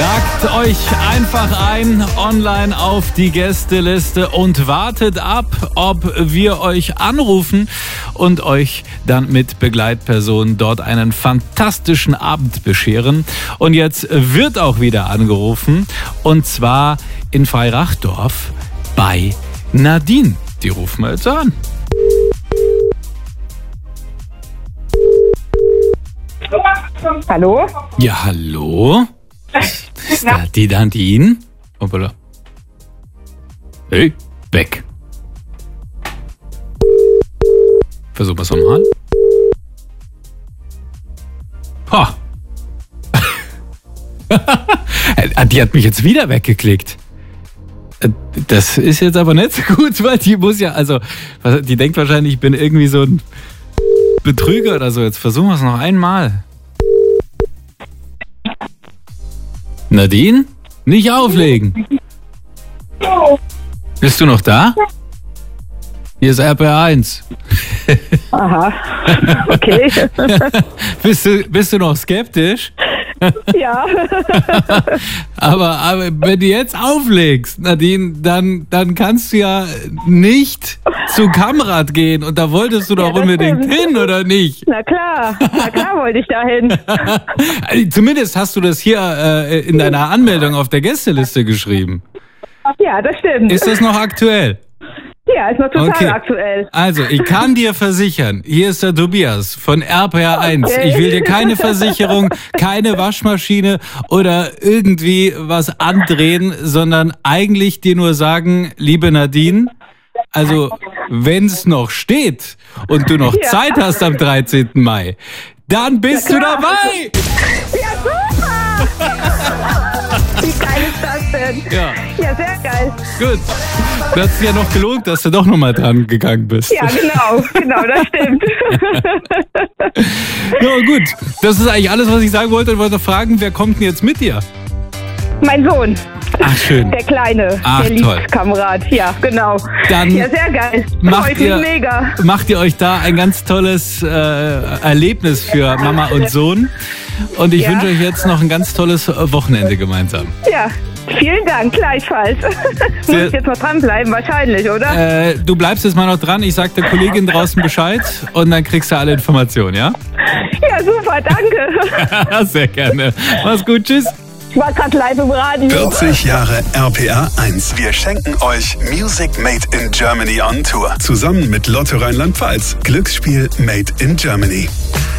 Tragt euch einfach ein online auf die Gästeliste und wartet ab, ob wir euch anrufen und euch dann mit Begleitpersonen dort einen fantastischen Abend bescheren. Und jetzt wird auch wieder angerufen, und zwar in Freirachdorf bei Nadine. Die rufen wir jetzt an. Hallo? Ja, hallo? Ist da die Nadine? Hoppala. Hey, weg. Versuchen wir es nochmal. Ha. Die hat mich jetzt wieder weggeklickt. Das ist jetzt aber nicht so gut, weil die muss ja, also, die denkt wahrscheinlich, ich bin irgendwie so ein Betrüger oder so. Jetzt versuchen wir es noch einmal. Nadine? Nicht auflegen. Bist du noch da? Hier ist RPR1. Aha, okay. Bist du noch skeptisch? Ja. Aber wenn du jetzt auflegst, Nadine, dann kannst du ja nicht zu Kamrat gehen. Und da wolltest du doch unbedingt hin, oder nicht? Na klar wollte ich da hin. Zumindest hast du das hier in deiner Anmeldung auf der Gästeliste geschrieben. Ja, das stimmt. Ist das noch aktuell? Ja, ist noch total aktuell. Also, ich kann dir versichern, hier ist der Tobias von RPR1. Okay. Ich will dir keine Versicherung, keine Waschmaschine oder irgendwie was andrehen, sondern eigentlich dir nur sagen, liebe Nadine, also wenn es noch steht und du noch Zeit hast am 13. Mai, dann bist du dabei! Ja, super! Wie geil ist das denn? Ja, sehr geil. Gut. Das hat sich ja noch gelohnt, dass du doch nochmal dran gegangen bist. Ja, genau, das stimmt. Ja, gut. Das ist eigentlich alles, was ich sagen wollte. Ich wollte noch fragen, wer kommt denn jetzt mit dir? Mein Sohn. Ach, schön. Der Kleine. Ach, der Lieblingskamerad. Ja, genau. Dann ja, sehr geil. Macht ihr euch da ein ganz tolles Erlebnis für Mama und Sohn. Und ich wünsche euch jetzt noch ein ganz tolles Wochenende gemeinsam. Ja, vielen Dank, gleichfalls. Muss ich jetzt noch dranbleiben, wahrscheinlich, oder? Du bleibst jetzt mal noch dran. Ich sag der Kollegin draußen Bescheid und dann kriegst du alle Informationen, ja? Ja, super, danke. Sehr gerne. Mach's gut, tschüss. Ich war gerade live im Radio. 40 Jahre RPR1. Wir schenken euch Music Made in Germany on Tour. Zusammen mit Lotto Rheinland-Pfalz. Glücksspiel Made in Germany.